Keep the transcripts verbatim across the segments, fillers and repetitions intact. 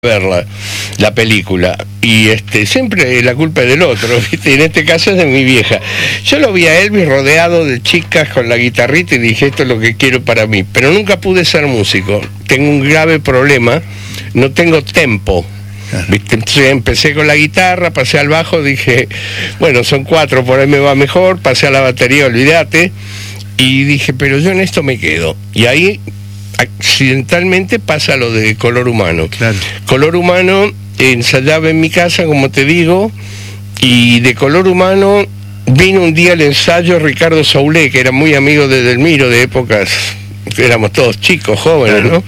ver la, la película y este siempre la culpa es del otro, ¿viste? Y en este caso es de mi vieja. Yo lo vi a Elvis rodeado de chicas con la guitarrita y dije, esto es lo que quiero para mí, pero nunca pude ser músico. Tengo un grave problema, no tengo tempo, ¿viste? Entonces empecé con la guitarra, pasé al bajo, dije, bueno, son cuatro, por ahí me va mejor, pasé a la batería, olvídate, y dije, pero yo en esto me quedo. Y ahí accidentalmente pasa lo de Color Humano. Claro. Color Humano ensayaba en mi casa, como te digo, y de Color Humano vino un día el ensayo Ricardo Soule, que era muy amigo de Delmiro, de épocas, éramos todos chicos, jóvenes, claro, ¿no?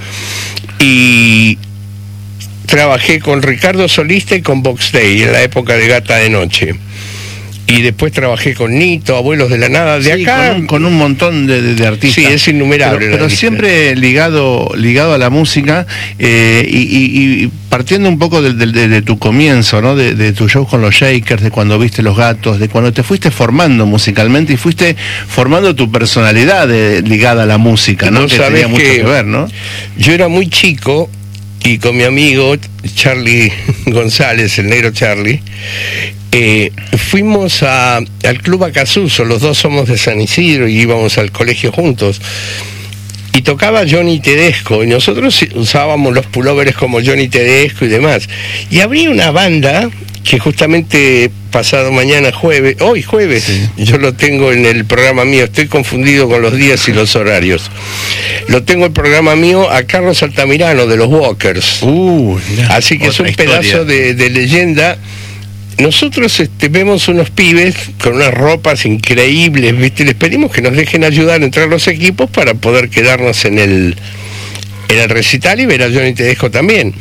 Y trabajé con Ricardo Solista y con Box Day en la época de Gata de Noche. Y después trabajé con Nito, Abuelos de la Nada, de sí, acá. Con un, con un montón de, de, de artistas. Sí, es innumerable. Pero, pero siempre ligado ligado a la música eh, y, y, y partiendo un poco de, de, de, de tu comienzo, ¿no? De, de tu show con los Shakers, de cuando viste Los Gatos, de cuando te fuiste formando musicalmente y fuiste formando tu personalidad de, ligada a la música, ¿no? Que tenía mucho que, que ver, ¿no? Yo era muy chico y con mi amigo Charlie González, el negro Charlie, Eh, fuimos a, al Club Acasuso, los dos somos de San Isidro y íbamos al colegio juntos, y tocaba Johnny Tedesco, y nosotros usábamos los pulóveres como Johnny Tedesco y demás, y habría una banda que justamente pasado mañana jueves, hoy jueves, sí, yo lo tengo en el programa mío, estoy confundido con los días y los horarios, lo tengo el programa mío a Carlos Altamirano de los Walkers, uh, mirá, así que es un historia. pedazo de, de leyenda. Nosotros este, vemos unos pibes con unas ropas increíbles, ¿viste? Les pedimos que nos dejen ayudar a entrar los equipos para poder quedarnos en el en el recital y ver a Johnny Tedesco también.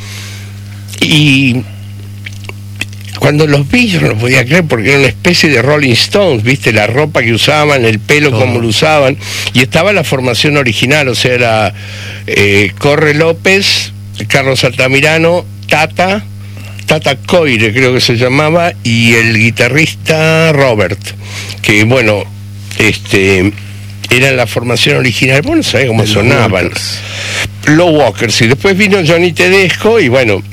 Y cuando los vi yo no lo podía creer porque era una especie de Rolling Stones, ¿viste? La ropa que usaban, el pelo oh. como lo usaban, y estaba la formación original, o sea, era eh, Corre López, Carlos Altamirano, Tata, Tata Coire creo que se llamaba, y el guitarrista Robert, que bueno, este era la formación original, bueno, sabés cómo sonaban los Walkers, y después vino Johnny Tedesco y bueno,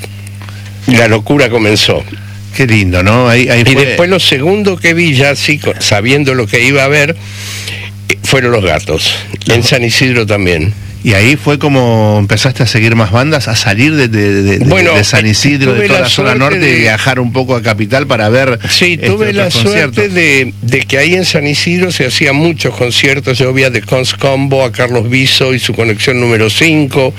la locura comenzó. Qué lindo, ¿no? Ahí, ahí y fue... después lo segundo que vi, ya así, sabiendo lo que iba a ver, fueron Los Gatos, no. en San Isidro también. Y ahí fue como empezaste a seguir más bandas, a salir de, de, de, bueno, de San Isidro, de toda la, la zona norte, de... y viajar un poco a Capital para ver. Sí, tuve la suerte de, de que ahí en San Isidro se hacían muchos conciertos. Yo vi a The Cons Combo, a Carlos Viso y su conexión número cinco,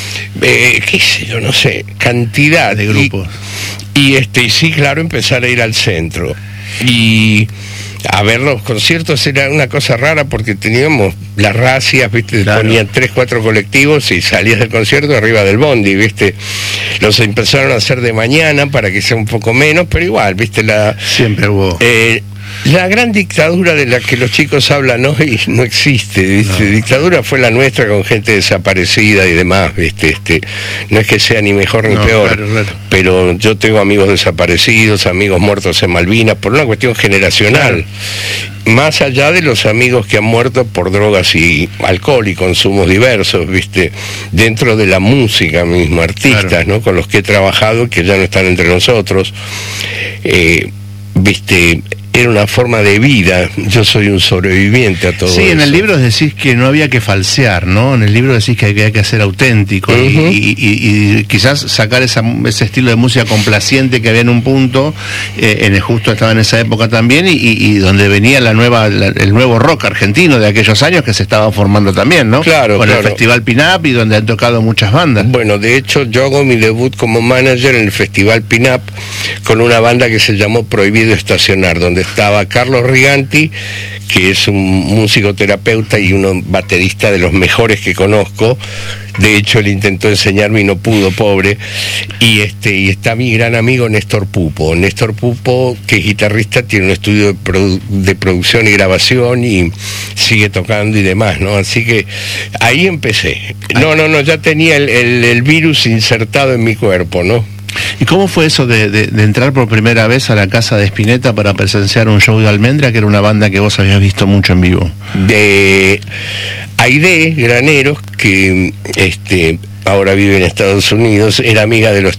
eh, qué sé yo, no sé, cantidad de grupos. Y, y este, y sí, claro, empezar a ir al centro. Y a ver los conciertos era una cosa rara porque teníamos las racias, ¿viste? Claro. Ponían tres, cuatro colectivos y salías del concierto arriba del bondi, ¿viste? Los empezaron a hacer de mañana para que sea un poco menos, pero igual, ¿viste? La, siempre hubo. Eh, la gran dictadura de la que los chicos hablan hoy no existe, ¿viste? No. Dictadura fue la nuestra con gente desaparecida y demás, ¿viste? Este, no es que sea ni mejor ni no, peor, claro, claro. pero yo tengo amigos desaparecidos, amigos muertos en Malvinas, por una cuestión generacional, claro. más allá de los amigos que han muerto por drogas y alcohol y consumos diversos, ¿viste? Dentro de la música misma, artistas, claro. ¿no? Con los que he trabajado que ya no están entre nosotros, eh, ¿viste? Era una forma de vida, yo soy un sobreviviente a todo sí, eso. Sí, en el libro decís que no había que falsear, ¿no? En el libro decís que había que ser auténtico, uh-huh. y, y, y, y quizás sacar esa, ese estilo de música complaciente que había en un punto, eh, en el justo estaba en esa época también, y, y, y donde venía la nueva, la, el nuevo rock argentino de aquellos años que se estaba formando también, ¿no? Claro, Con claro. el Festival Pin-Up y donde han tocado muchas bandas. Bueno, de hecho yo hago mi debut como manager en el Festival Pin-Up con una banda que se llamó Prohibido Estacionar, donde estaba Carlos Riganti, que es un músico terapeuta y un baterista de los mejores que conozco. De hecho, él intentó enseñarme y no pudo, pobre. Y este y está mi gran amigo Néstor Pupo. Néstor Pupo, que es guitarrista, tiene un estudio de, produ de producción y grabación y sigue tocando y demás, ¿no? Así que ahí empecé. No, no, no, ya tenía el, el, el virus insertado en mi cuerpo, ¿no? ¿Y cómo fue eso de, de, de entrar por primera vez a la casa de Spinetta para presenciar un show de Almendra, que era una banda que vos habías visto mucho en vivo? De Aide Graneros, que este ahora vive en Estados Unidos, era amiga de los